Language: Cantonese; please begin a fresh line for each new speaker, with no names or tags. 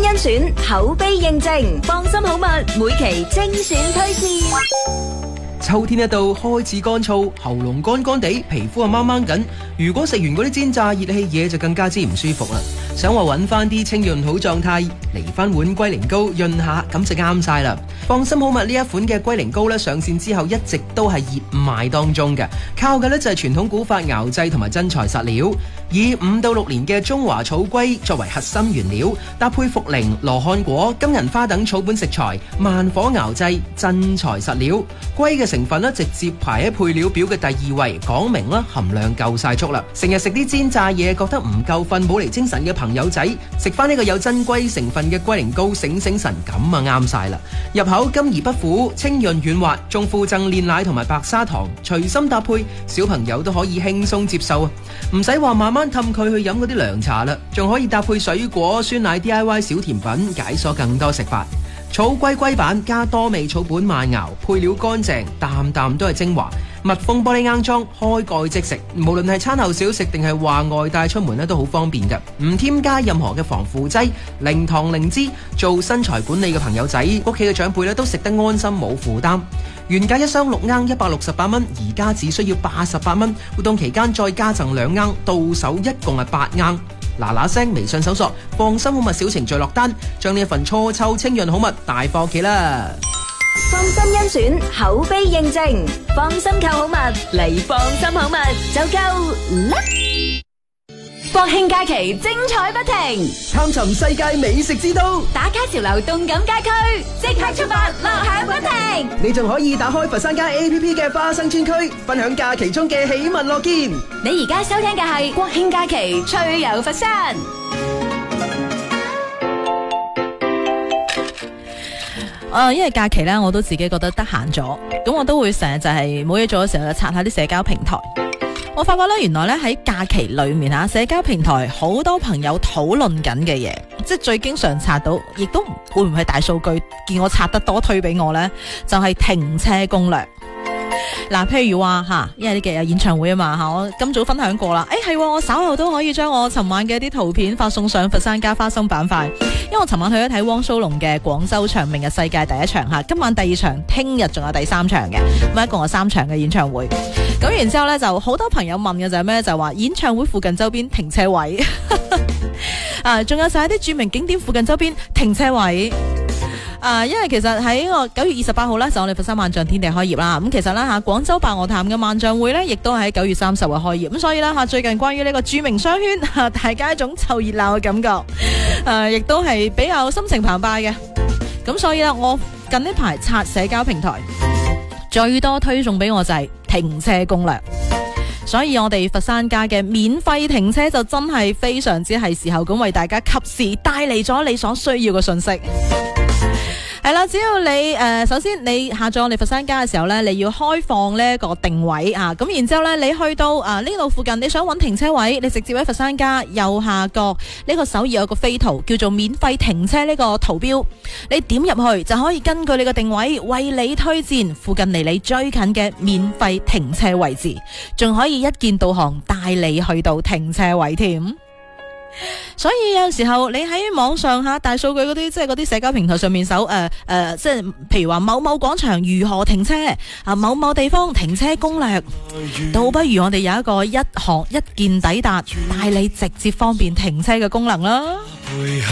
欣選，口碑認證，放心好物，每期精選推薦。
秋天一到，開始乾燥，喉嚨乾乾地，皮膚啊掹掹緊。如果食完嗰啲煎炸熱氣嘢，就更加之唔舒服啦。想話揾翻啲清潤好狀態，嚟翻碗龜苓膏潤下，咁就啱晒啦。放心好物呢一款嘅龜苓膏咧，上線之後一直都係熱賣當中嘅，靠嘅咧就係傳統古法熬製同埋真材實料，以5到6年嘅中華草龜作為核心原料，搭配茯苓、羅漢果、金銀花等草本食材，慢火熬製，真材實料。龜嘅成分咧直接排喺配料表嘅第2位，講明啦含量夠晒足啦。成日食啲煎炸嘢覺得唔夠瞓冇嚟精神嘅朋友仔，食翻呢個有真龜成分嘅龜苓膏醒醒神，咁啊啱晒啦。入口甘而不苦，清潤軟滑，仲附贈煉奶同埋白砂糖，隨心搭配，小朋友都可以輕鬆接受啊！唔使話慢慢氹佢去飲嗰啲涼茶啦，仲可以搭配水果、酸奶 DIY 小甜品，解鎖更多食法。草龜龜板加多味草本慢熬，配料乾淨，啖啖都係精華。密封玻璃罌裝，開蓋即食，無論係餐後小食定係話外帶出門都好方便嘅，唔添加任何嘅防腐劑，零糖零脂，做身材管理嘅朋友仔，屋企嘅長輩都食得安心冇負擔。原價一箱6罌168蚊，而家只需要88蚊，活動期間再加贈2罌，到手一共係8罌。嗱嗱聲微信搜索放心好物小程序落單，將呢一份初秋清潤好物帶返屋企啦。
放心欣選，口碑認證，放心購好物嚟放心好物就夠啦！國慶假期精彩不停，
探尋世界美食之都，
打卡潮流動感街區，即刻出發，樂享不停。
你仲可以打開佛山街 APP 嘅花生村區，分享假期中嘅喜聞樂見。
你而家收聽嘅係國慶假期趣遊佛山。
因為假期咧，我都自己覺得得閒咗，咁我都會成日就係冇嘢做嘅時候就刷下啲社交平台。我發覺咧，原來咧喺假期裏面社交平台好多朋友討論緊嘅嘢，即係最經常刷到，亦都會唔會係大數據見我刷得多推俾我呢？就係停車攻略。嗱，譬如話因為呢幾日有演唱會啊嘛，我今早分享過啦。係我稍後都可以將我尋晚嘅一啲圖片發送上佛山加花生板塊，因為我尋晚去咗睇汪蘇泷嘅廣州場明日世界第一場今晚第2場，聽日仲有第3場嘅，咁一共有3場嘅演唱會。咁然之後呢，就好多朋友問嘅就係咩？就話演唱會附近周邊停車位仲有就喺啲著名景點附近周邊停車位。因為其實喺個9月28號呢，就我哋佛山萬象天地開業啦。咁其實呢，廣州白鵝潭嘅萬象匯呢，亦都喺9月30日開業。咁所以呢，最近關於呢個著名商圈大家一種湊熱鬧嘅感覺，亦都係比較心情澎湃嘅。咁所以呢，我近呢排刷社交平台最多推送俾我就係停車攻略。所以我哋佛山家嘅免費停車就真係非常之係時候咁為大家及時帶嚟咗你所需要嘅信息。係啦，只要你首先你下載我哋佛山家嘅時候呢，你要開放呢個定位咁然之後呢，你去到呢度附近，你想揾停車位，你直接喺佛山家右下角呢個首頁有個飛圖叫做免費停車呢個圖標，你點入去就可以根據你個定位為你推薦附近離你最近嘅免費停車位置，仲可以一鍵導航帶你去到停車位添。所以有時候你喺網上大數據嗰啲，即係嗰啲社交平台上面搜即係譬如話某某廣場如何停車某某地方停車攻略，倒不如我哋有一個一鍵抵達帶你直接方便停車嘅功能啦。